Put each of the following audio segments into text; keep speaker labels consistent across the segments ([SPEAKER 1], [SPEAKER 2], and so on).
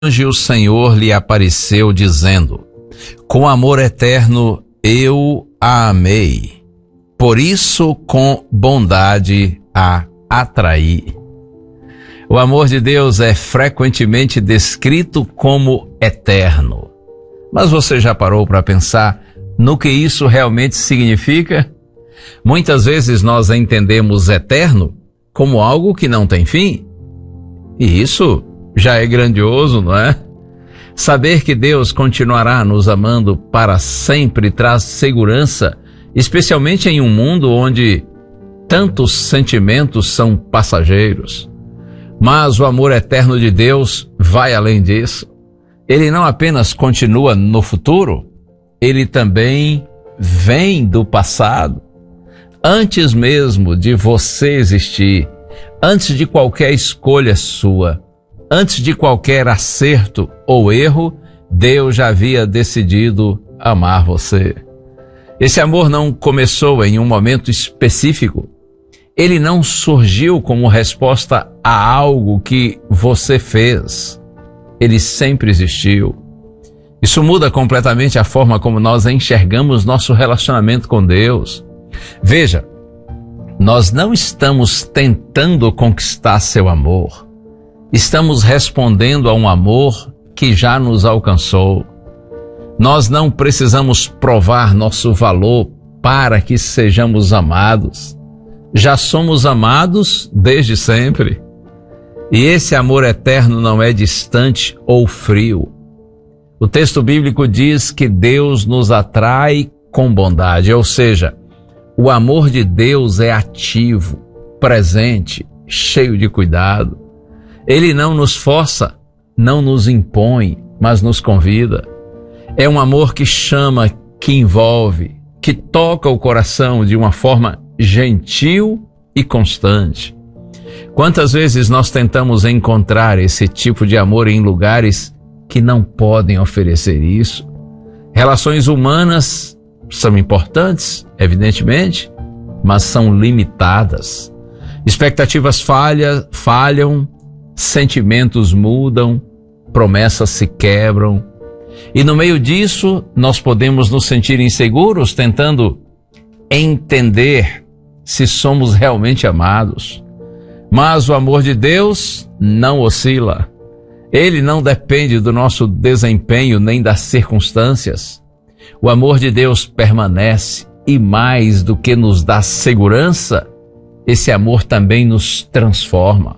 [SPEAKER 1] anjo o Senhor lhe apareceu dizendo: com amor eterno eu a amei, por isso com bondade a atraí. O amor de Deus é frequentemente descrito como eterno. Mas você já parou para pensar no que isso realmente significa? Muitas vezes nós entendemos eterno como algo que não tem fim. E isso já é grandioso, não é? Saber que Deus continuará nos amando para sempre traz segurança, especialmente em um mundo onde tantos sentimentos são passageiros. Mas o amor eterno de Deus vai além disso. Ele não apenas continua no futuro, ele também vem do passado. Antes mesmo de você existir, antes de qualquer escolha sua, antes de qualquer acerto ou erro, Deus já havia decidido amar você. Esse amor não começou em um momento específico. Ele não surgiu como resposta a algo que você fez. Ele sempre existiu. Isso muda completamente a forma como nós enxergamos nosso relacionamento com Deus. Veja, nós não estamos tentando conquistar seu amor. Estamos respondendo a um amor que já nos alcançou. Nós não precisamos provar nosso valor para que sejamos amados. Já somos amados desde sempre. E esse amor eterno não é distante ou frio. O texto bíblico diz que Deus nos atrai com bondade, ou seja, o amor de Deus é ativo, presente, cheio de cuidado. Ele não nos força, não nos impõe, mas nos convida. É um amor que chama, que envolve, que toca o coração de uma forma gentil e constante. Quantas vezes nós tentamos encontrar esse tipo de amor em lugares que não podem oferecer isso? Relações humanas são importantes, evidentemente, mas são limitadas. Expectativas falham, sentimentos mudam, promessas se quebram. E no meio disso, nós podemos nos sentir inseguros, tentando entender se somos realmente amados. Mas o amor de Deus não oscila. Ele não depende do nosso desempenho nem das circunstâncias. O amor de Deus permanece e, mais do que nos dá segurança, esse amor também nos transforma.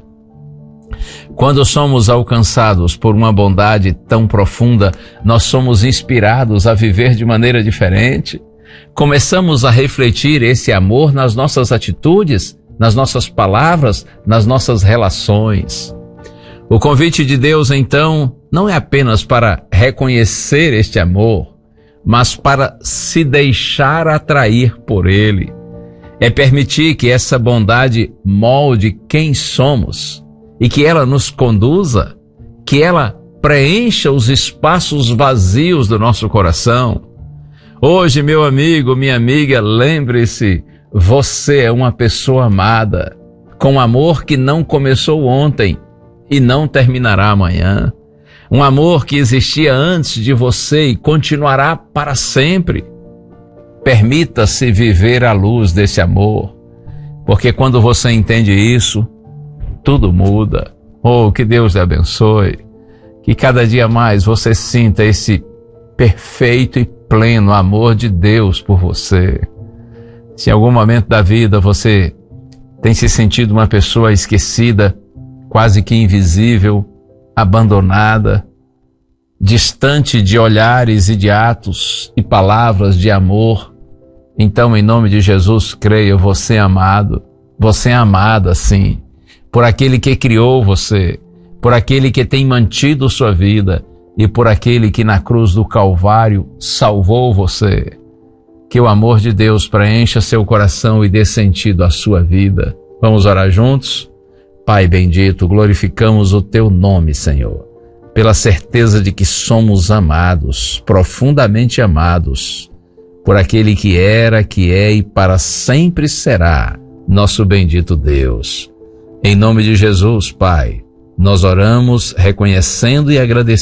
[SPEAKER 1] Quando somos alcançados por uma bondade tão profunda, nós somos inspirados a viver de maneira diferente. Começamos a refletir esse amor nas nossas atitudes, nas nossas palavras, nas nossas relações. O convite de Deus, então, não é apenas para reconhecer este amor, mas para se deixar atrair por ele. É permitir que essa bondade molde quem somos e que ela nos conduza, que ela preencha os espaços vazios do nosso coração. Hoje, meu amigo, minha amiga, lembre-se, você é uma pessoa amada, com amor que não começou ontem e não terminará amanhã. Um amor que existia antes de você e continuará para sempre. Permita-se viver à luz desse amor, porque quando você entende isso, tudo muda. Oh, que Deus lhe abençoe. Que cada dia mais você sinta esse perfeito e pleno amor de Deus por você. Se em algum momento da vida você tem se sentido uma pessoa esquecida, quase que invisível, abandonada, distante de olhares e de atos e palavras de amor, então, em nome de Jesus, creia, você é amado, você é amada, sim, por aquele que criou você, por aquele que tem mantido sua vida e por aquele que na cruz do Calvário salvou você. Que o amor de Deus preencha seu coração e dê sentido à sua vida. Vamos orar juntos? Pai bendito, glorificamos o teu nome, Senhor, pela certeza de que somos amados, profundamente amados, por aquele que era, que é e para sempre será, nosso bendito Deus. Em nome de Jesus, Pai, Nós oramos reconhecendo e agradecendo